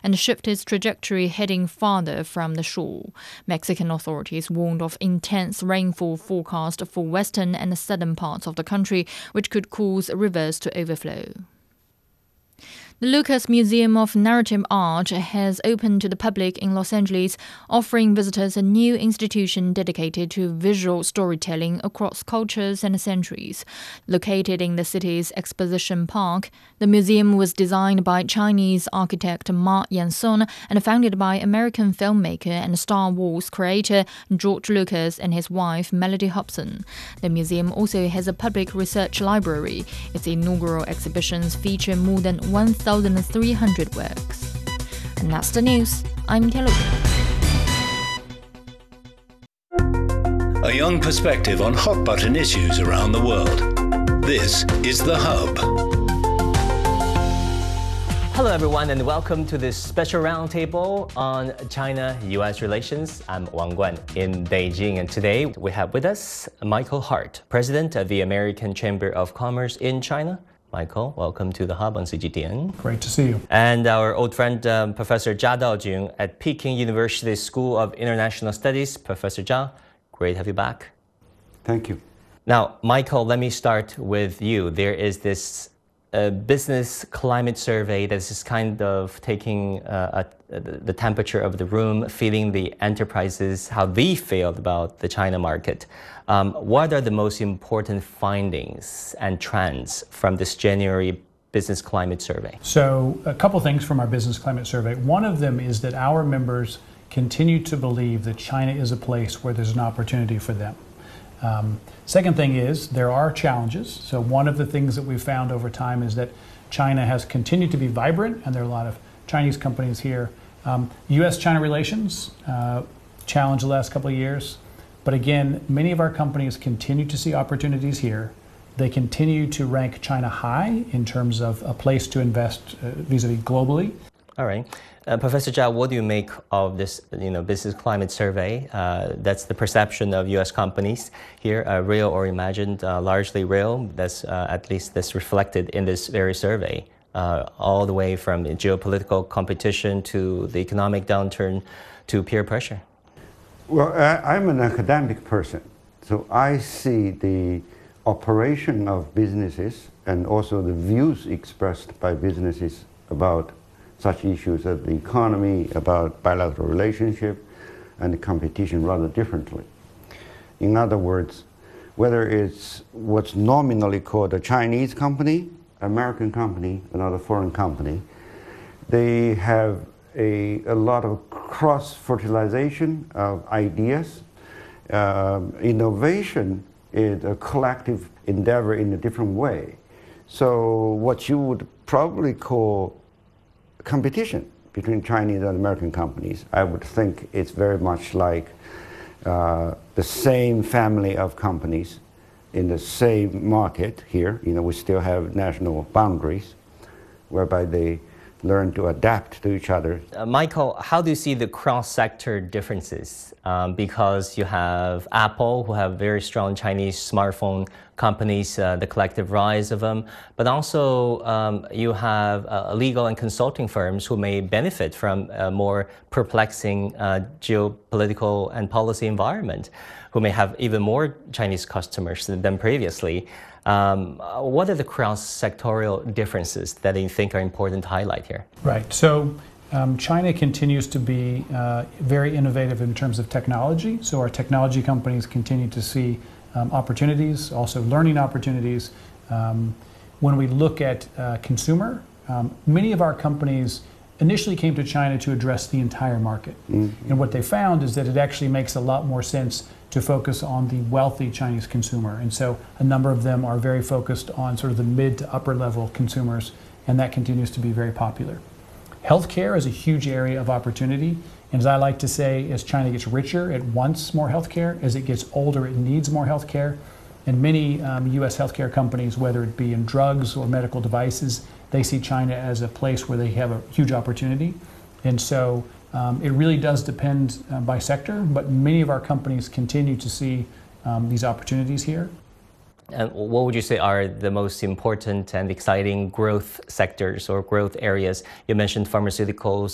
and shift its trajectory heading farther from the shore. Mexican authorities warned of intense rainfall forecast for western and southern parts of the country, which could cause rivers to overflow. The Lucas Museum of Narrative Art has opened to the public in Los Angeles, offering visitors a new institution dedicated to visual storytelling across cultures and centuries. Located in the city's Exposition Park, the museum was designed by Chinese architect Ma Yanson and founded by American filmmaker and Star Wars creator George Lucas and his wife Melody Hobson. The museum also has a public research library. Its inaugural exhibitions feature more than 1,300 works. And that's the news. I'm Tian Lu. A young perspective on hot-button issues around the world. This is The Hub. Hello everyone and welcome to this special roundtable on China-US relations. I'm Wang Guan in Beijing, and today we have with us Michael Hart, President of the American Chamber of Commerce in China. Michael, welcome to The Hub on CGTN. Great to see you. And our old friend, Professor Jia Daojun at Peking University School of International Studies. Professor Jia, great to have you back. Thank you. Now, Michael, let me start with you. There is this business climate survey that is kind of taking the temperature of the room, feeling the enterprises, how they feel about the China market. What are the most important findings and trends from this January business climate survey? So a couple things from our business climate survey. One of them is that our members continue to believe that China is a place where there's an opportunity for them. Second thing is there are challenges. So one of the things that we've found over time is that China has continued to be vibrant, and there are a lot of Chinese companies here. U.S.-China relations challenged the last couple of years. But again, many of our companies continue to see opportunities here. They continue to rank China high in terms of a place to invest vis-a-vis globally. All right. Professor Jia, what do you make of this business climate survey? That's the perception of U.S. companies here, real or imagined, largely real. That's at least that's reflected in this very survey, all the way from geopolitical competition to the economic downturn to peer pressure. Well, I'm an academic person, so I see the operation of businesses and also the views expressed by businesses about such issues as the economy, about bilateral relationship, and the competition rather differently. In other words, whether it's what's nominally called a Chinese company, American company, another foreign company, they have a lot of cross-fertilization of ideas. Innovation is a collective endeavor in a different way. So what you would probably call competition between Chinese and American companies, I would think it's very much like the same family of companies in the same market here. We still have national boundaries whereby they learn to adapt to each other. Michael, how do you see the cross-sector differences? Because you have Apple, who have very strong Chinese smartphone companies, the collective rise of them, but also you have legal and consulting firms who may benefit from a more perplexing geopolitical and policy environment, who may have even more Chinese customers than previously. What are the cross-sectorial differences that you think are important to highlight here? Right. So China continues to be very innovative in terms of technology. So our technology companies continue to see opportunities, also learning opportunities. When we look at consumer, many of our companies initially came to China to address the entire market. Mm-hmm. And what they found is that it actually makes a lot more sense to focus on the wealthy Chinese consumer. And so a number of them are very focused on sort of the mid to upper level consumers, and that continues to be very popular. Healthcare is a huge area of opportunity. And as I like to say, as China gets richer, it wants more healthcare. As it gets older, it needs more healthcare. And many U.S. healthcare companies, whether it be in drugs or medical devices, they see China as a place where they have a huge opportunity. And so it really does depend by sector, but many of our companies continue to see these opportunities here. And what would you say are the most important and exciting growth sectors or growth areas? You mentioned pharmaceuticals,